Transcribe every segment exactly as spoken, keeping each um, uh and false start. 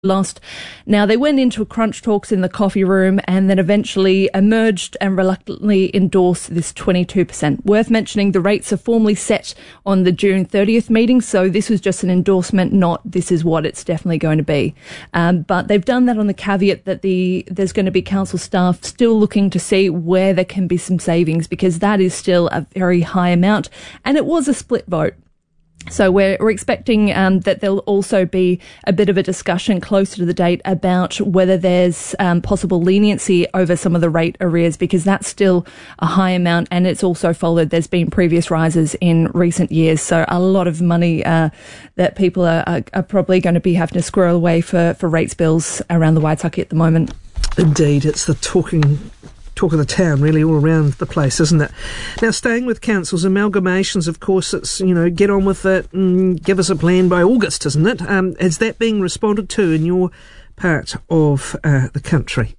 lost. Now, they went into crunch talks in the coffee room and then eventually emerged and reluctantly endorsed this twenty-two percent. Worth mentioning, the rates are formally set on the June thirtieth meeting, so this was just an endorsement, not this is what it's definitely going to be. Um, but they've done that on the caveat that the there's going to be council staff still looking to see where there can be some savings, because that is still a very high amount, and it was a split vote. So we're, we're expecting um, that there'll also be a bit of a discussion closer to the date about whether there's um, possible leniency over some of the rate arrears, because that's still a high amount, and it's also followed. There's been previous rises in recent years, so a lot of money uh, that people are, are, are probably going to be having to squirrel away for, for rates bills around the Waitaki at the moment. Indeed, it's the talking... talk of the town, really, all around the place, isn't it? Now, staying with councils, amalgamations, of course, it's, you know, get on with it and give us a plan by August, isn't it? Um, is that being responded to in your part of uh, the country?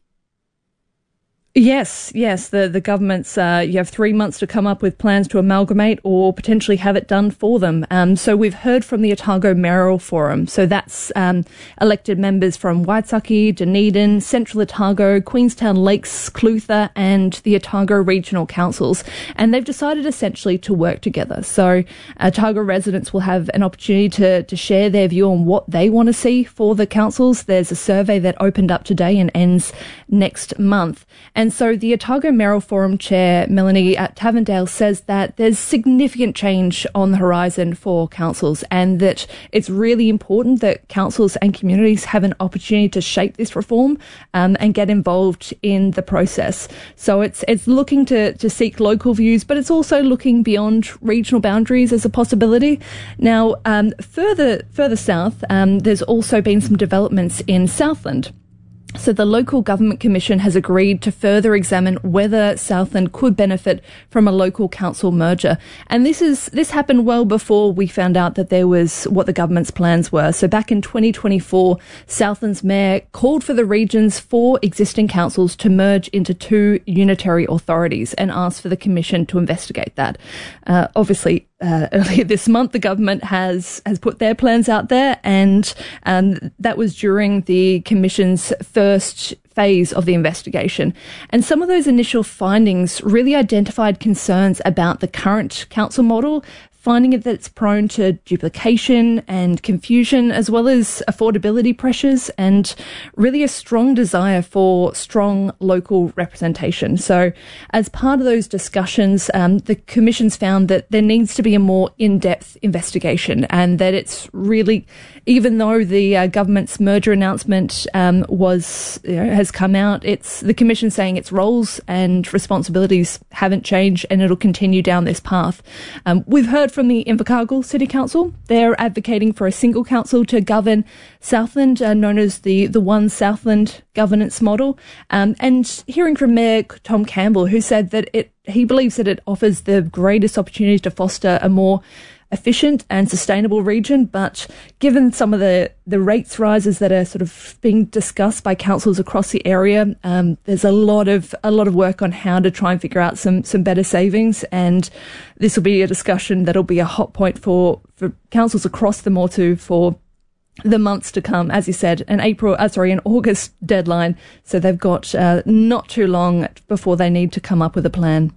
Yes, yes. The the government's, uh, you have three months to come up with plans to amalgamate or potentially have it done for them. Um, so we've heard from the Otago Mayoral Forum. So that's um, elected members from Waitaki, Dunedin, Central Otago, Queenstown Lakes, Clutha and the Otago Regional Councils. And they've decided essentially to work together. So Otago residents will have an opportunity to, to share their view on what they want to see for the councils. There's a survey that opened up today and ends next month. And so the Otago Mayoral Forum Chair, Melanie at Tavendale, says that there's significant change on the horizon for councils, and that it's really important that councils and communities have an opportunity to shape this reform um, and get involved in the process. So it's it's looking to, to seek local views, but it's also looking beyond regional boundaries as a possibility. Now, um, further further south, um, there's also been some developments in Southland. So the Local Government Commission has agreed to further examine whether Southland could benefit from a local council merger. And this is this happened well before we found out that there was what the government's plans were. So back in twenty twenty-four, Southland's mayor called for the region's four existing councils to merge into two unitary authorities and asked for the commission to investigate that. Uh, obviously, Uh, earlier this month, the government has has put their plans out there, and um, that was during the Commission's first phase of the investigation. And some of those initial findings really identified concerns about the current council model, finding it that it's prone to duplication and confusion, as well as affordability pressures, and really a strong desire for strong local representation. So as part of those discussions, um, the Commission's found that there needs to be a more in-depth investigation, and that it's really, even though the uh, government's merger announcement um, was you know, has come out, it's the Commission saying its roles and responsibilities haven't changed, and it'll continue down this path. Um, we've heard from the Invercargill City Council. They're advocating for a single council to govern Southland, uh, known as the, the One Southland governance model. Um, and hearing from Mayor Tom Campbell, who said that it he believes that it offers the greatest opportunities to foster a more efficient and sustainable region, but given some of the, the rates rises that are sort of being discussed by councils across the area, um, there's a lot of a lot of work on how to try and figure out some some better savings, and this will be a discussion that'll be a hot point for, for councils across the Motu for the months to come. As you said, an April, uh, sorry, an August deadline, so they've got uh, not too long before they need to come up with a plan.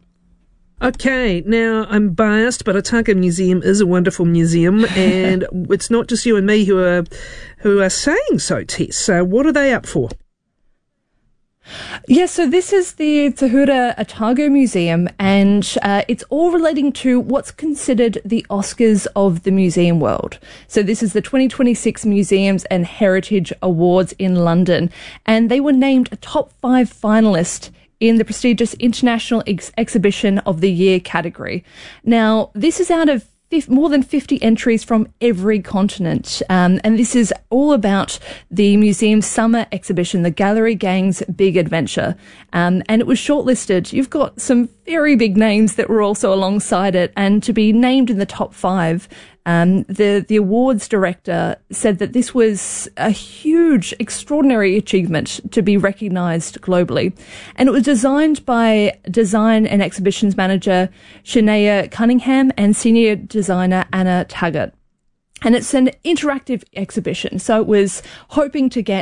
Okay, now I'm biased, but Otago Museum is a wonderful museum, and it's not just you and me who are who are saying so, Tess. So what are they up for? Yes, so this is the Te Hura Otago Museum, and uh, it's all relating to what's considered the Oscars of the museum world. So this is the twenty twenty-six Museums and Heritage Awards in London, and they were named a top five finalist in the prestigious International Ex- Exhibition of the Year category. Now, this is out of fifty, more than fifty entries from every continent, um, and this is all about the museum's summer exhibition, the Gallery Gang's Big Adventure, um, and it was shortlisted. You've got some very big names that were also alongside it, and to be named in the top five, Um, the, the awards director said that this was a huge, extraordinary achievement to be recognised globally. And it was designed by design and exhibitions manager Shania Cunningham and senior designer Anna Taggart. And it's an interactive exhibition, so it was hoping to get